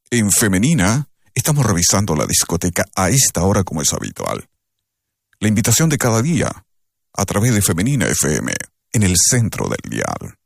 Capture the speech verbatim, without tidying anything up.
En Femenina, estamos revisando la discoteca a esta hora como es habitual. La invitación de cada día, a través de Femenina F M, en el centro del dial.